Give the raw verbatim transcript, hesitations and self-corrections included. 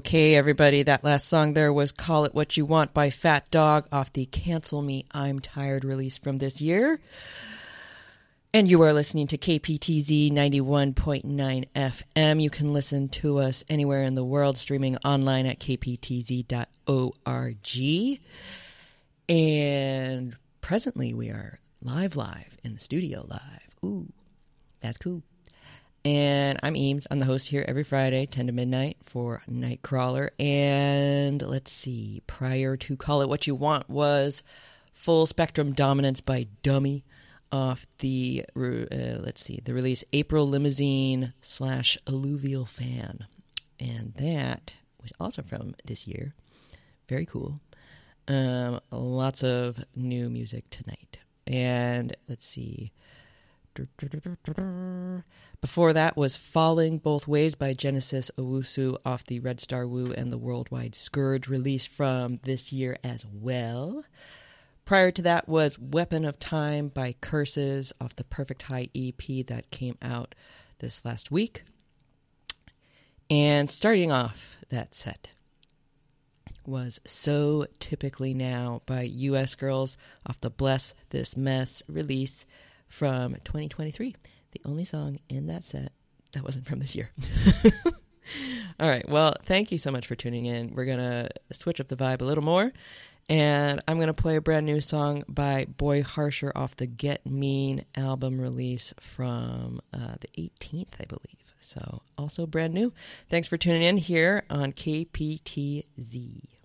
Okay, everybody, that last song there was Call It What You Want by Fat Dog off the Cancel Me, I'm Tired release from this year. And you are listening to K P T Z ninety-one point nine F M. You can listen to us anywhere in the world, streaming online at k p t z dot org. And presently we are live, live in the studio live. Ooh, that's cool. And I'm Eames. I'm the host here every Friday, ten to midnight for Nightcrawler. And let's see, prior to Call It What You Want was Full Spectrum Dominance by Dummy off the, uh, let's see, the release April Limousine slash Alluvial Fan. And that was also from this year. Very cool. Um, lots of new music tonight. And let's see. Before that was Falling Both Ways by Genesis Owusu off the Red Star Woo and the Worldwide Scourge release from this year as well. Prior to that was Weapon of Time by Curses off the Perfect High E P that came out this last week. And starting off that set was So Typically Now by U S Girls off the Bless This Mess release from twenty twenty-three. The only song in that set that wasn't from this year. All right. Well, thank you so much for tuning in. We're going to switch up the vibe a little more. And I'm going to play a brand new song by Boy Harsher off the Get Mean album release from uh, the eighteenth, I believe. So also brand new. Thanks for tuning in here on K P T Z.